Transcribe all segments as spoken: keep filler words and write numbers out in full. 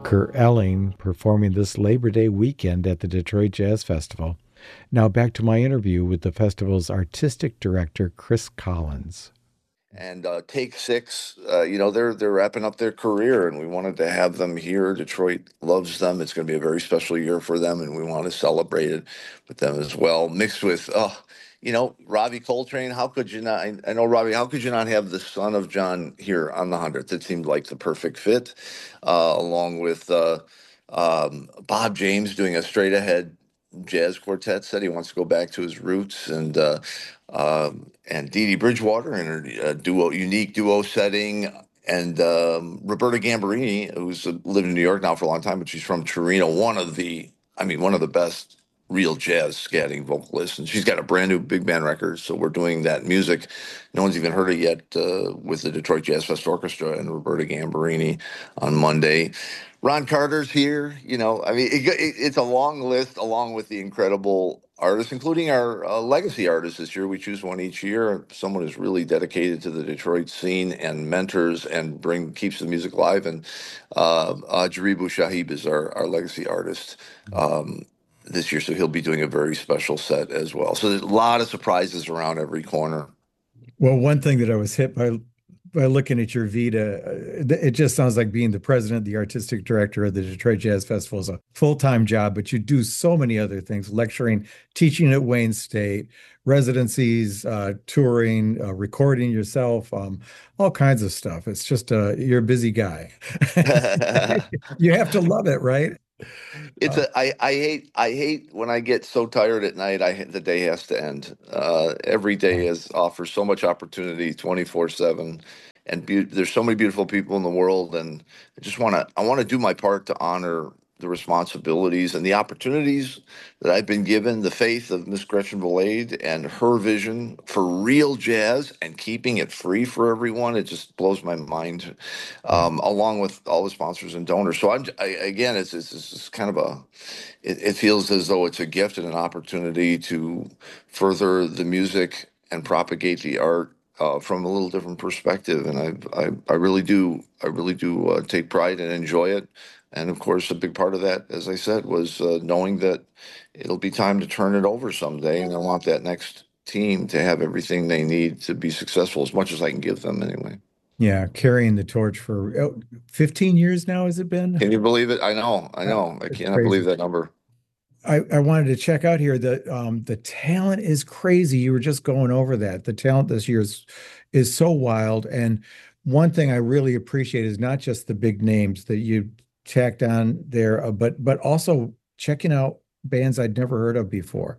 Kurt Elling performing this Labor Day weekend at the Detroit Jazz Festival. Now back to my interview with the festival's artistic director, Chris Collins. And uh, Take Six, uh, you know, they're they're wrapping up their career, and we wanted to have them here. Detroit loves them. It's going to be a very special year for them, and we want to celebrate it with them as well. Mixed with, oh, you know, Robbie Coltrane. How could you not? I, I know Robbie. How could you not have the son of John here on the hundredth? It seemed like the perfect fit, uh, along with uh, um, Bob James doing a straight ahead jazz quartet. Said he wants to go back to his roots, and uh, um, and Dee Dee Bridgewater in her uh, duo, unique duo setting, and um, Roberta Gambarini, who's uh, lived in New York now for a long time, but she's from Torino. One of the, I mean, one of the best real jazz scatting vocalists, and she's got a brand new big band record. So we're doing that music. No one's even heard it yet uh, with the Detroit Jazz Fest Orchestra and Roberta Gambarini on Monday. Ron Carter's here. You know, I mean, it, it, it's a long list, along with the incredible artists, including our uh, legacy artists this year. We choose one each year. Someone who's really dedicated to the Detroit scene and mentors and bring keeps the music alive. And uh, uh, Jaribu Shahib is our, our legacy artist um, this year, so he'll be doing a very special set as well. So there's a lot of surprises around every corner. Well, one thing that I was hit by by looking at your Vita, it just sounds like being the president, the artistic director of the Detroit Jazz Festival is a full-time job, but you do so many other things: lecturing, teaching at Wayne State, residencies, uh, touring, uh, recording yourself, um, all kinds of stuff. It's just uh, you're a busy guy. You have to love it, right? It's a I, I hate I hate when I get so tired at night. I the day has to end. Uh, every day is offers so much opportunity, twenty four seven, and be, there's so many beautiful people in the world, and I just want to I want to do my part to honor the responsibilities and the opportunities that I've been given, the faith of Miss Gretchen Valade and her vision for real jazz and keeping it free for everyone. It just blows my mind, um, along with all the sponsors and donors. So I'm I, again, it's, it's it's kind of a, it, it feels as though it's a gift and an opportunity to further the music and propagate the art uh, from a little different perspective. And I I, I really do I really do uh, take pride and enjoy it. And of course, a big part of that, as I said, was uh, knowing that it'll be time to turn it over someday. And I want that next team to have everything they need to be successful, as much as I can give them anyway. Yeah, carrying the torch for oh, fifteen years now, has it been? Can you believe it? I know, I know. I It's cannot crazy. believe that number. I, I wanted to check out here. The um the talent is crazy. You were just going over that. The talent this year is is so wild. And one thing I really appreciate is not just the big names that you tacked on there, uh, but but also checking out bands I'd never heard of before.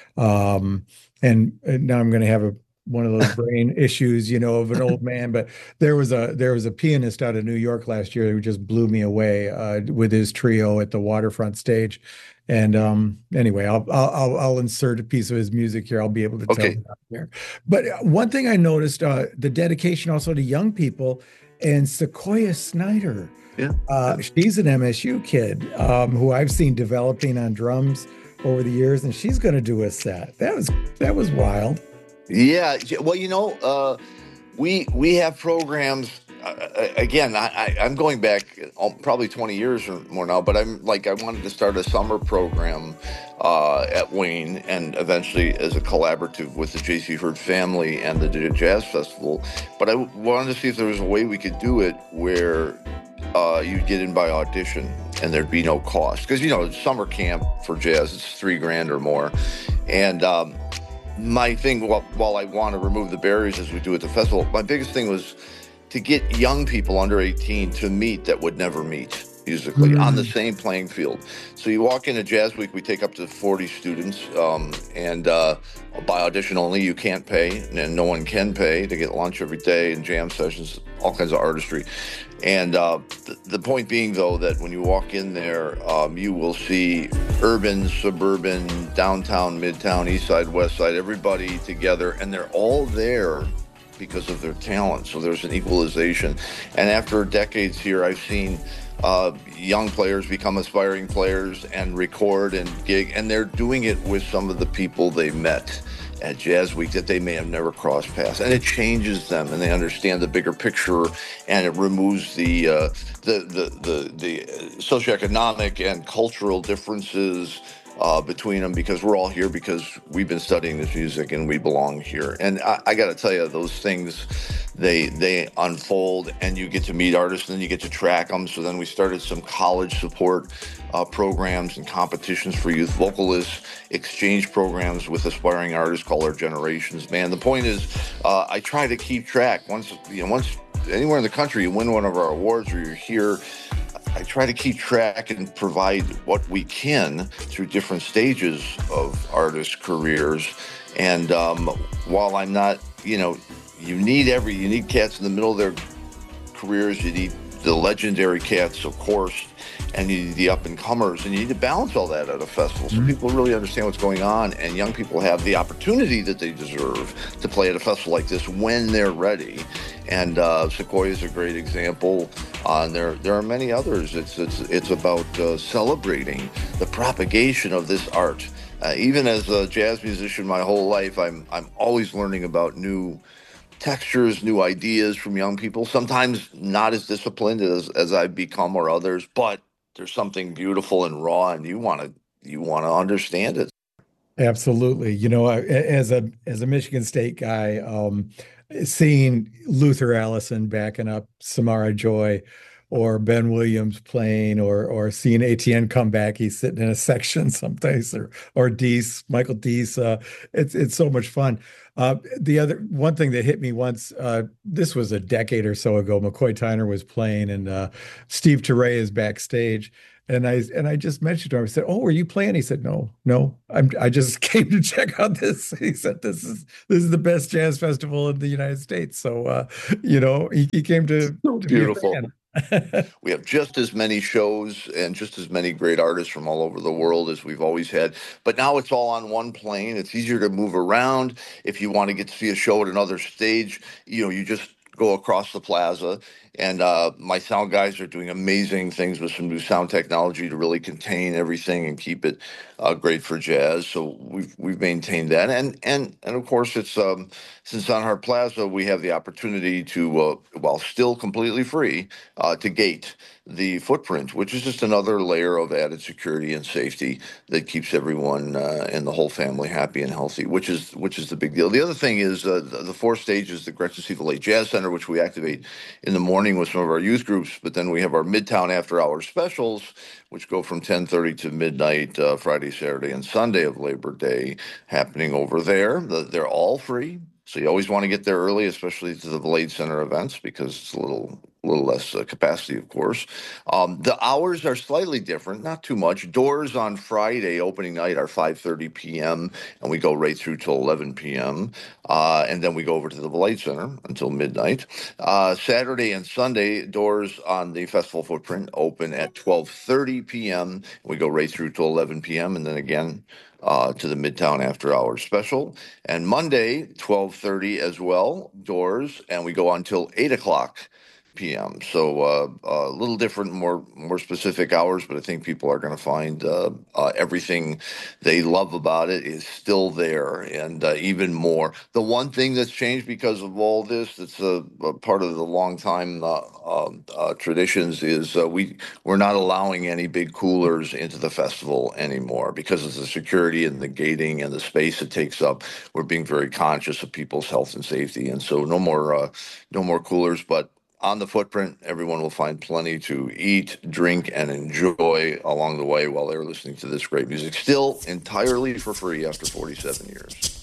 Um, and, and now I'm going to have a one of those brain issues, you know, of an old man. But there was a there was a pianist out of New York last year who just blew me away uh, with his trio at the Waterfront stage. And um, anyway, I'll, I'll I'll insert a piece of his music here. I'll be able to tell Okay. you out there. But one thing I noticed, uh, the dedication also to young people, and Sequoia Snyder. Yeah. Uh, she's an M S U kid um, who I've seen developing on drums over the years, and she's going to do a set. That was that was wild. Yeah. Well, you know, uh, we we have programs. Uh, again, I, I, I'm going back probably twenty years or more now, but I'm like, I wanted to start a summer program uh, at Wayne, and eventually as a collaborative with the J C Hurd family and the Jazz Festival. But I wanted to see if there was a way we could do it where uh, you'd get in by audition and there'd be no cost. Because, you know, summer camp for jazz, it's three grand or more. And um, my thing, while, while I want to remove the barriers as we do at the festival, my biggest thing was to get young people under eighteen to meet that would never meet musically mm. on the same playing field. So you walk into Jazz Week, we take up to forty students, um, and uh, by audition only, you can't pay, and no one can pay to get lunch every day and jam sessions, all kinds of artistry. And uh, th- the point being, though, that when you walk in there, um, you will see urban, suburban, downtown, midtown, east side, west side, everybody together, and they're all there because of their talent. So there's an equalization. And after decades here, I've seen uh, young players become aspiring players and record and gig, and they're doing it with some of the people they met. at Jazz Week that they may have never crossed paths, and it changes them, and they understand the bigger picture, and it removes the uh, the the the, the socioeconomic and cultural differences uh, between them, because we're all here because we've been studying this music and we belong here. And I, I got to tell you, those things they they unfold, and you get to meet artists, and then you get to track them. So then we started some college support uh, programs and competitions for youth vocalists, exchange programs with aspiring artists called Our Generations. Man, the point is, uh, I try to keep track. Once you know, once anywhere in the country you win one of our awards, or you're here, I try to keep track and provide what we can through different stages of artists' careers. And um, while I'm not, you know, you need every, you need cats in the middle of their careers, you need the legendary cats, of course, and you need the up and comers, and you need to balance all that at a festival so people really understand what's going on, and young people have the opportunity that they deserve to play at a festival like this when they're ready. And uh, Sequoia is a great example, uh, and there there are many others. It's it's it's about uh, celebrating the propagation of this art. Uh, even as a jazz musician, my whole life, I'm I'm always learning about new textures, new ideas from young people. Sometimes not as disciplined as as I've become, or others, but there's something beautiful and raw, and you want to you want to understand it. Absolutely. You know, I- as a as a Michigan State guy, um, seeing Luther Allison backing up Samara Joy, or Ben Williams playing, or or seeing A T N come back, he's sitting in a section someplace, or or Deese, Michael Deese. Uh, it's it's so much fun. Uh, the other one thing that hit me once, uh, this was a decade or so ago, McCoy Tyner was playing, and uh, Steve Turre is backstage. And I and I just mentioned to him, I said, "Oh, were you playing?" He said, "No, no, I'm I just came to check out this." He said, "This is this is the best jazz festival in the United States." So, uh, you know, he, he came to So to be a beautiful. fan. We have just as many shows and just as many great artists from all over the world as we've always had. But now it's all on one plane. It's easier to move around. If you want to get to see a show at another stage, you know, you just go across the plaza. And uh, my sound guys are doing amazing things with some new sound technology to really contain everything and keep it uh, great for jazz. So we've we've maintained that. And and and of course, it's um, since on our plaza we have the opportunity to, uh, while still completely free, uh, to gate the footprint, which is just another layer of added security and safety that keeps everyone uh, and the whole family happy and healthy, which is which is the big deal. The other thing is uh, the, the four stages, the Gretchen C. Valet Jazz Center, which we activate in the morning with some of our youth groups, but then we have our Midtown After Hours specials, which go from ten thirty to midnight, uh, Friday, Saturday, and Sunday of Labor Day, happening over there. The, they're all free. So you always want to get there early, especially to the Blade Center events, because it's a little a little less uh, capacity, of course. Um, the hours are slightly different, not too much. Doors on Friday, opening night, are five thirty p m, and we go right through till eleven p m. Uh, and then we go over to the Blade Center until midnight. Uh, Saturday and Sunday, doors on the festival footprint open at twelve thirty p m. We go right through till eleven p m, and then again uh, to the Midtown After Hours special. And Monday, twelve thirty as well, doors, and we go until eight o'clock p m. So uh, a little different, more more specific hours, but I think people are going to find uh, uh, everything they love about it is still there, and uh, even more. The one thing that's changed because of all this, that's a, a part of the long time uh, um, uh, traditions, is uh, we we're not allowing any big coolers into the festival anymore because of the security and the gating and the space it takes up. We're being very conscious of people's health and safety, and so no more uh, no more coolers, but on the footprint, everyone will find plenty to eat, drink, and enjoy along the way while they're listening to this great music, still entirely for free after forty-seven years.